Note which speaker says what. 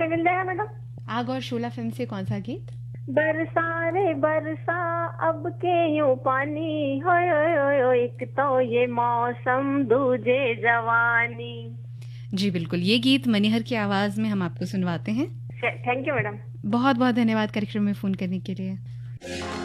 Speaker 1: पे मिल जाएगा मैडम?
Speaker 2: आग और शोला फिल्म से कौन सा गीत?
Speaker 1: बरसा रे बरसा अब के यूं पानी, होय होय होय होय, एक तो ये मौसम दूजे जवानी।
Speaker 2: जी बिल्कुल, ये गीत मनिहर की आवाज़ में हम आपको सुनवाते हैं।
Speaker 1: Thank you madam.
Speaker 2: बहुत बहुत धन्यवाद कार्यक्रम में फ़ोन करने के लिए।